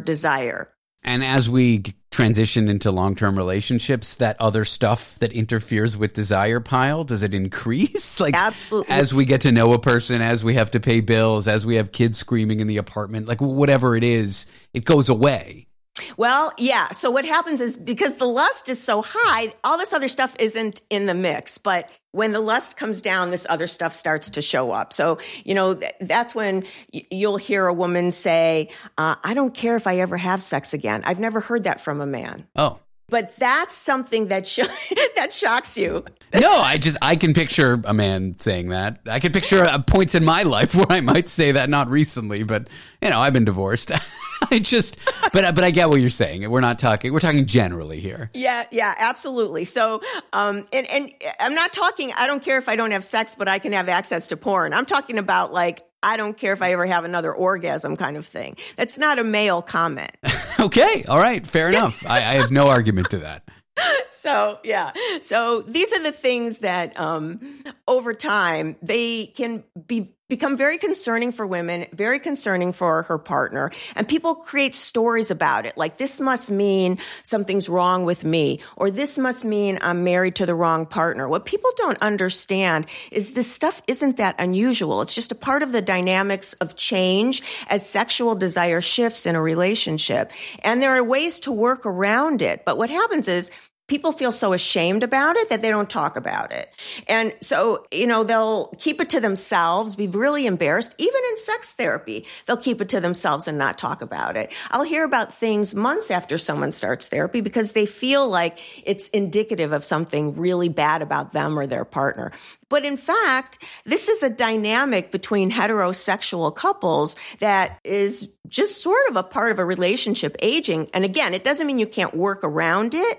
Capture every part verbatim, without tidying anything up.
desire. And as we transition into long-term relationships, that other stuff that interferes with desire pile, does it increase? Like, absolutely. As we get to know a person, as we have to pay bills, as we have kids screaming in the apartment, like whatever it is, it goes away. Well, yeah. So what happens is because the lust is so high, all this other stuff isn't in the mix. But when the lust comes down, this other stuff starts to show up. So, you know, th- that's when y- you'll hear a woman say, uh, I don't care if I ever have sex again. I've never heard that from a man. Oh. But that's something that sh- that shocks you. No, I just, I can picture a man saying that. I can picture uh, points in my life where I might say that, not recently, but, you know, I've been divorced. I just, but but I get what you're saying. We're not talking, we're talking generally here. Yeah, yeah, absolutely. So, um, and, and I'm not talking, I don't care if I don't have sex, but I can have access to porn. I'm talking about like, I don't care if I ever have another orgasm kind of thing. That's not a male comment. Okay. All right. Fair enough. I, I have no argument to that. So, yeah. So these are the things that um, over time, they can be become very concerning for women, very concerning for her partner. And people create stories about it. Like, this must mean something's wrong with me, or this must mean I'm married to the wrong partner. What people don't understand is this stuff isn't that unusual. It's just a part of the dynamics of change as sexual desire shifts in a relationship. And there are ways to work around it. But what happens is, people feel so ashamed about it that they don't talk about it. And so, you know, they'll keep it to themselves, be really embarrassed. Even in sex therapy, they'll keep it to themselves and not talk about it. I'll hear about things months after someone starts therapy because they feel like it's indicative of something really bad about them or their partner. But in fact, this is a dynamic between heterosexual couples that is just sort of a part of a relationship aging. And again, it doesn't mean you can't work around it,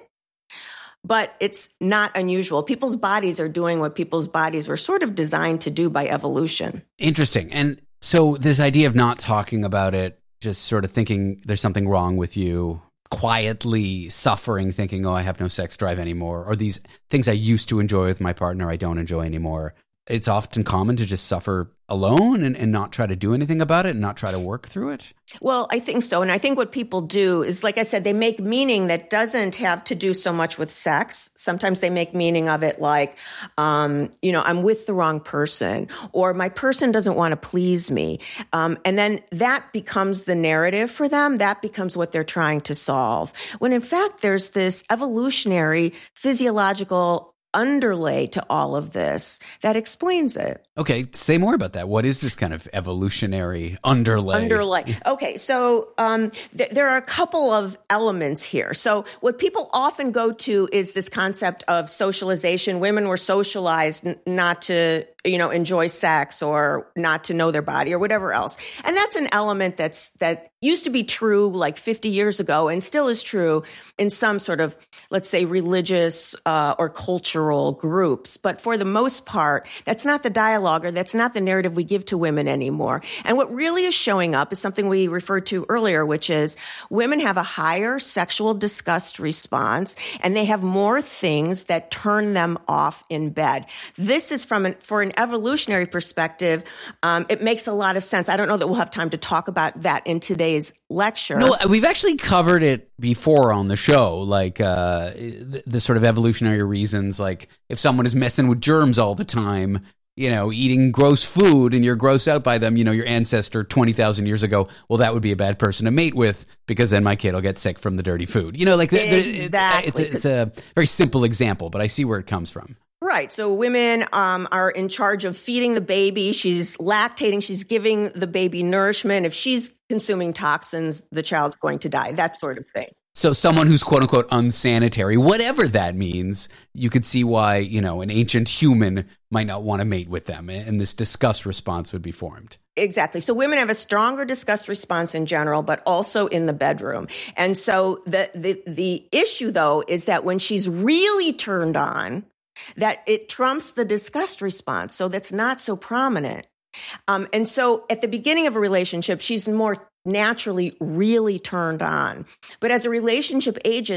but it's not unusual. People's bodies are doing what people's bodies were sort of designed to do by evolution. Interesting. And so this idea of not talking about it, just sort of thinking there's something wrong with you, quietly suffering, thinking, oh, I have no sex drive anymore, or these things I used to enjoy with my partner, I don't enjoy anymore. It's often common to just suffer alone and, and not try to do anything about it and not try to work through it? Well, I think so. And I think what people do is, like I said, they make meaning that doesn't have to do so much with sex. Sometimes they make meaning of it like, um, you know, I'm with the wrong person, or my person doesn't want to please me. Um, and then that becomes the narrative for them. That becomes what they're trying to solve. When in fact, there's this evolutionary, physiological underlay to all of this that explains it. Okay, say more about that. What is this kind of evolutionary underlay? Underlay. Okay, so um, th- there are a couple of elements here. So what people often go to is this concept of socialization. Women were socialized n- not to, you know, enjoy sex or not to know their body or whatever else. And that's an element that's that used to be true like fifty years ago and still is true in some sort of, let's say, religious uh, or cultural groups. But for the most part, that's not the dialogue, or that's not the narrative we give to women anymore. And what really is showing up is something we referred to earlier, which is women have a higher sexual disgust response, and they have more things that turn them off in bed. This is from an, for an evolutionary perspective, um, it makes a lot of sense. I don't know that we'll have time to talk about that in today's lecture. No, we've actually covered it before on the show, like uh, the, the sort of evolutionary reasons, like if someone is messing with germs all the time, you know, eating gross food and you're grossed out by them, you know, your ancestor twenty thousand years ago, well, that would be a bad person to mate with because then my kid will get sick from the dirty food. You know, like exactly. it's, a, it's a very simple example, but I see where it comes from. Right. So women um, are in charge of feeding the baby. She's lactating. She's giving the baby nourishment. If she's consuming toxins, the child's going to die, that sort of thing. So someone who's quote unquote unsanitary, whatever that means, you could see why, you know, an ancient human might not want to mate with them. And this disgust response would be formed. Exactly. So women have a stronger disgust response in general, but also in the bedroom. And so the, the, the issue, though, is that when she's really turned on, that it trumps the disgust response. So that's not so prominent. Um, and so at the beginning of a relationship, she's more naturally really turned on. But as a relationship ages,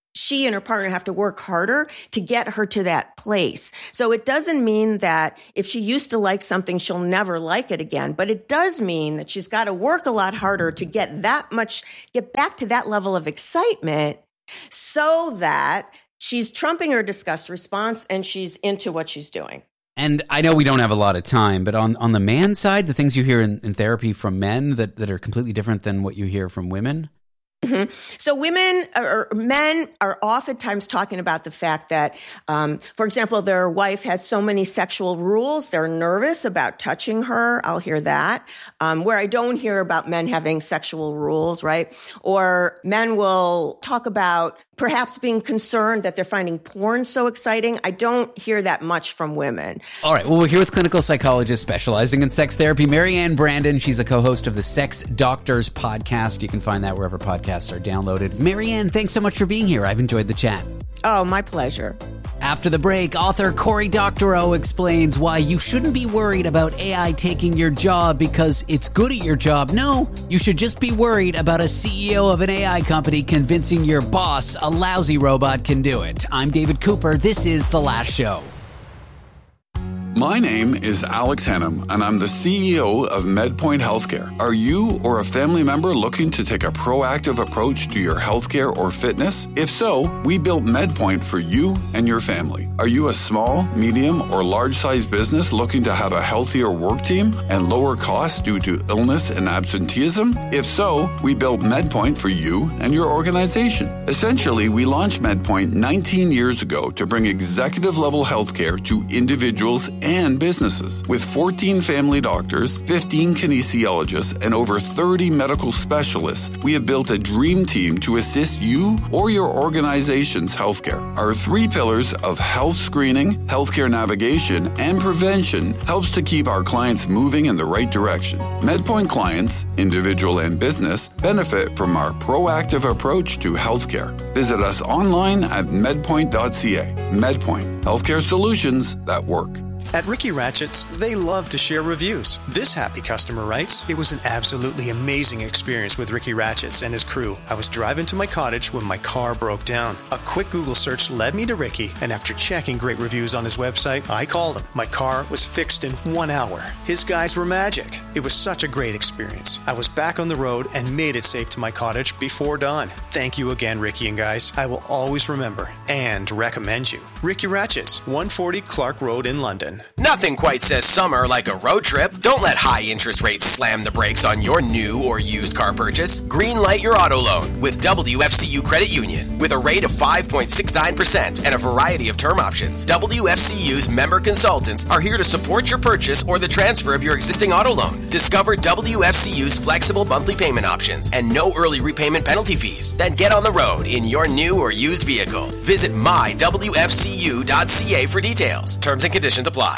she and her partner have to work harder to get her to that place. So it doesn't mean that if she used to like something, she'll never like it again. But it does mean that she's got to work a lot harder to get that much, get back to that level of excitement so that she's trumping her disgust response and she's into what she's doing. And I know we don't have a lot of time, but on, on the man side, the things you hear in, in therapy from men that, that are completely different than what you hear from women? Mm-hmm. So women or men are oftentimes talking about the fact that, um, for example, their wife has so many sexual rules. They're nervous about touching her. I'll hear that. Um, where I don't hear about men having sexual rules, right? Or men will talk about perhaps being concerned that they're finding porn so exciting. I don't hear that much from women. All right. Well, we're here with clinical psychologist specializing in sex therapy, Marianne Brandon. She's a co-host of the Sex Doctors podcast. You can find that wherever podcasts are downloaded. Marianne, thanks so much for being here. I've enjoyed the chat. Oh, my pleasure. After the break, author Cory Doctorow explains why you shouldn't be worried about A I taking your job because it's good at your job. No, you should just be worried about a C E O of an A I company convincing your boss a lousy robot can do it. I'm David Cooper. This is The Last Show. My name is Alex Hannum, and I'm the C E O of MedPoint Healthcare. Are you or a family member looking to take a proactive approach to your healthcare or fitness? If so, we built MedPoint for you and your family. Are you a small, medium, or large-sized business looking to have a healthier work team and lower costs due to illness and absenteeism? If so, we built MedPoint for you and your organization. Essentially, we launched MedPoint nineteen years ago to bring executive-level healthcare to individuals and businesses. With fourteen family doctors, fifteen kinesiologists, and over thirty medical specialists, we have built a dream team to assist you or your organization's healthcare. Our three pillars of health screening, healthcare navigation, and prevention helps to keep our clients moving in the right direction. MedPoint clients, individual and business, benefit from our proactive approach to healthcare. Visit us online at medpoint dot c a. MedPoint, healthcare solutions that work. At Ricky Ratchett's, they love to share reviews. This happy customer writes, "It was an absolutely amazing experience with Ricky Ratchett's and his crew. I was driving to my cottage when my car broke down. A quick Google search led me to Ricky, and after checking great reviews on his website, I called him. My car was fixed in one hour. His guys were magic. It was such a great experience. I was back on the road and made it safe to my cottage before dawn. Thank you again, Ricky and guys. I will always remember and recommend you. Ricky Ratchett's, one forty Clark Road in London." Nothing quite says summer like a road trip. Don't let high interest rates slam the brakes on your new or used car purchase. Greenlight your auto loan with W F C U Credit Union. With a rate of five point six nine percent and a variety of term options, W F C U's member consultants are here to support your purchase or the transfer of your existing auto loan. Discover W F C U's flexible monthly payment options and no early repayment penalty fees. Then get on the road in your new or used vehicle. Visit my W F C U dot C A for details. Terms and conditions apply.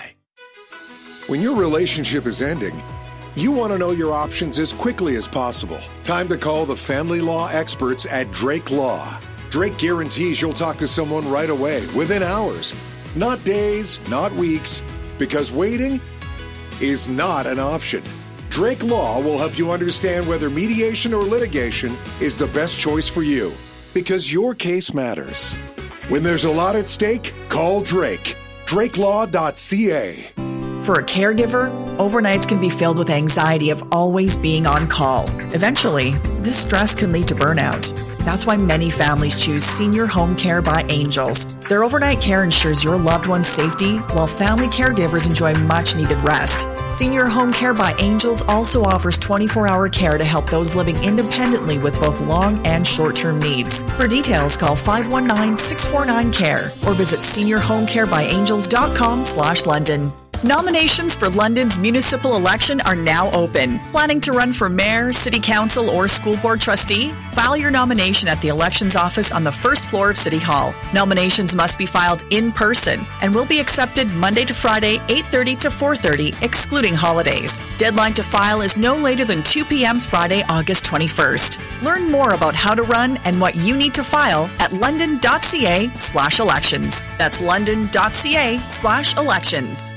When your relationship is ending, you want to know your options as quickly as possible. Time to call the family law experts at Drake Law. Drake guarantees you'll talk to someone right away, within hours. Not days, not weeks, because waiting is not an option. Drake Law will help you understand whether mediation or litigation is the best choice for you, because your case matters. When there's a lot at stake, call Drake. Drake Law dot C A. For a caregiver, overnights can be filled with anxiety of always being on call. Eventually, this stress can lead to burnout. That's why many families choose Senior Home Care by Angels. Their overnight care ensures your loved one's safety, while family caregivers enjoy much-needed rest. Senior Home Care by Angels also offers twenty-four hour care to help those living independently with both long and short-term needs. For details, call five one nine, six four nine, C A R E or visit senior home care by angels dot com slash London. Nominations for London's municipal election are now open. Planning to run for mayor, city council, or school board trustee? File your nomination at the elections office on the first floor of City Hall. Nominations must be filed in person and will be accepted Monday to Friday, eight thirty to four thirty, excluding holidays. Deadline to file is no later than two p.m. Friday, August twenty-first. Learn more about how to run and what you need to file at london.ca slash elections. That's london.ca slash elections.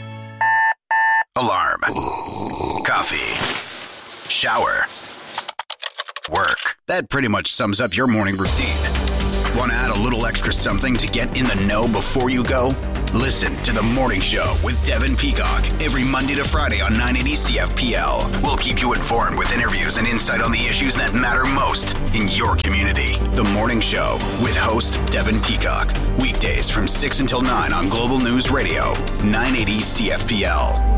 Alarm. Coffee. Shower. Work. That pretty much sums up your morning routine. Want to add a little extra something to get in the know before you go? Listen to The Morning Show with Devin Peacock every Monday to Friday on nine eighty C F P L. We'll keep you informed with interviews and insight on the issues that matter most in your community. The Morning Show with host Devin Peacock. Weekdays from six until nine on Global News Radio, nine eighty C F P L.